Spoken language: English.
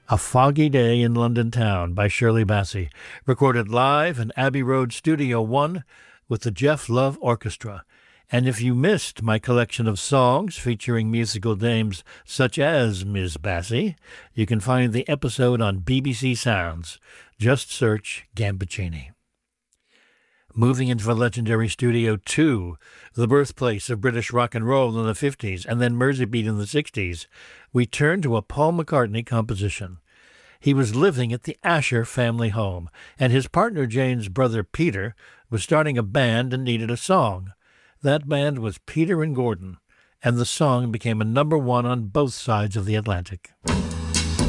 A Foggy Day in London Town by Shirley Bassey, recorded live in Abbey Road Studio 1 with the Jeff Love Orchestra. And if you missed my collection of songs featuring musical dames such as Ms. Bassey, you can find the episode on BBC Sounds. Just search Gambaccini. Moving into the legendary Studio 2, the birthplace of British rock and roll in the 50s and then Merseybeat in the 60s, we turn to a Paul McCartney composition. He was living at the Asher family home, and his partner Jane's brother Peter was starting a band and needed a song. That band was Peter and Gordon, and the song became a #1 on both sides of the Atlantic.